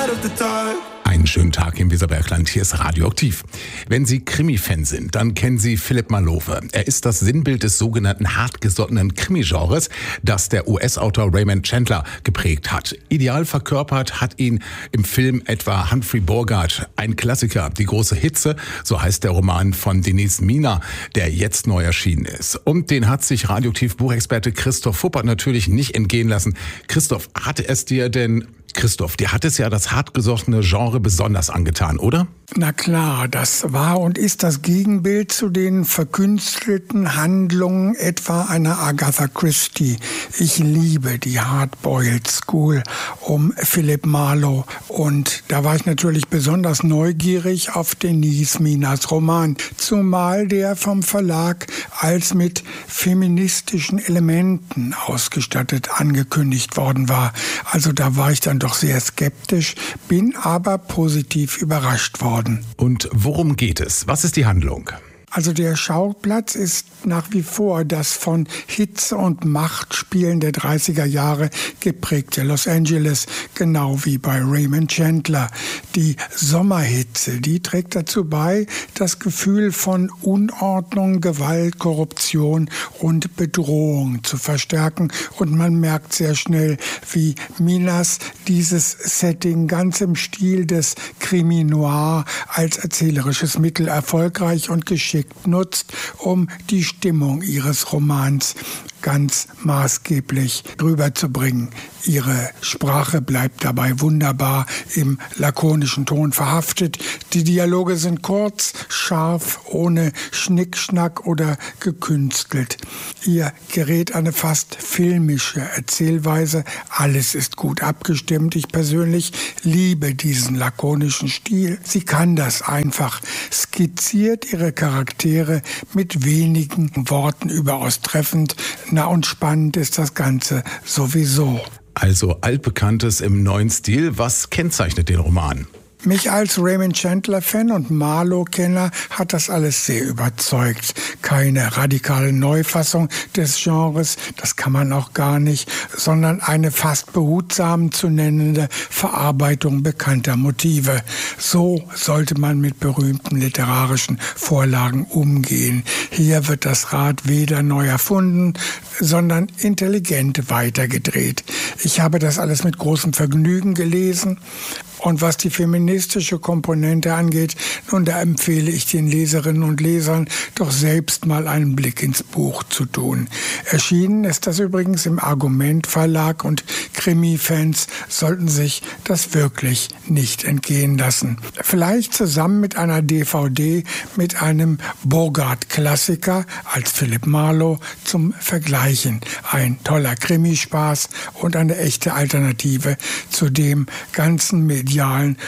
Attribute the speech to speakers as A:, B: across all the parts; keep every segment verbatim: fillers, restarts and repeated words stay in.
A: light of the dark.
B: Einen schönen Tag im Weserbergland, hier ist Radioaktiv. Wenn Sie Krimi-Fan sind, dann kennen Sie Philip Marlowe. Er ist das Sinnbild des sogenannten hartgesottenen Krimi-Genres, das der U S-Autor Raymond Chandler geprägt hat. Ideal verkörpert hat ihn im Film etwa Humphrey Bogart, ein Klassiker, Die große Hitze, so heißt der Roman von Denise Mina, der jetzt neu erschienen ist. Und den hat sich Radioaktiv-Buchexperte Christoph Fuppert natürlich nicht entgehen lassen. Christoph, hatte es dir denn... Christoph, dir hat es ja das hartgesottene Genre besonders angetan, oder?
C: Na klar, das war und ist das Gegenbild zu den verkünstelten Handlungen etwa einer Agatha Christie. Ich liebe die Hardboiled School um Philip Marlowe und da war ich natürlich besonders neugierig auf Denise Minas Roman, zumal der vom Verlag als mit feministischen Elementen ausgestattet angekündigt worden war. Also da war ich dann doch sehr skeptisch, bin aber positiv überrascht worden.
B: Und worum geht es? Was ist die Handlung?
C: Also der Schauplatz ist nach wie vor das von Hitze und Machtspielen der dreißiger Jahre geprägte Los Angeles, genau wie bei Raymond Chandler. Die Sommerhitze, die trägt dazu bei, das Gefühl von Unordnung, Gewalt, Korruption und Bedrohung zu verstärken. Und man merkt sehr schnell, wie Minas dieses Setting ganz im Stil des Krimi Noir als erzählerisches Mittel erfolgreich und geschickt nutzt, um die Stimmung ihres Romans ganz maßgeblich rüberzubringen. Ihre Sprache bleibt dabei wunderbar im lakonischen Ton verhaftet. Die Dialoge sind kurz, scharf, ohne Schnickschnack oder gekünstelt. Ihr gerät eine fast filmische Erzählweise. Alles ist gut abgestimmt. Ich persönlich liebe diesen lakonischen Stil. Sie kann das einfach. Skizziert ihre Charaktere mit wenigen Worten überaus treffend. Na und spannend ist das Ganze sowieso.
B: Also Altbekanntes im neuen Stil. Was kennzeichnet den Roman?
C: Mich als Raymond Chandler-Fan und Marlowe-Kenner hat das alles sehr überzeugt. Keine radikale Neufassung des Genres, das kann man auch gar nicht, sondern eine fast behutsam zu nennende Verarbeitung bekannter Motive. So sollte man mit berühmten literarischen Vorlagen umgehen. Hier wird das Rad weder neu erfunden, sondern intelligent weitergedreht. Ich habe das alles mit großem Vergnügen gelesen. Und was die feministische Komponente angeht, nun, da empfehle ich den Leserinnen und Lesern doch selbst mal einen Blick ins Buch zu tun. Erschienen ist das übrigens im Argument Verlag und Krimi-Fans sollten sich das wirklich nicht entgehen lassen. Vielleicht zusammen mit einer D V D mit einem Bogart-Klassiker als Philip Marlowe zum Vergleichen. Ein toller Krimispaß und eine echte Alternative zu dem ganzen medialen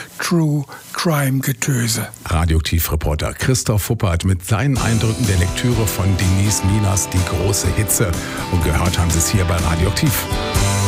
C: True-Crime-Getöse.
B: Radioaktiv-Reporter Christoph Fuppert mit seinen Eindrücken der Lektüre von Denise Minas Die große Hitze. Und gehört haben Sie es hier bei Radioaktiv.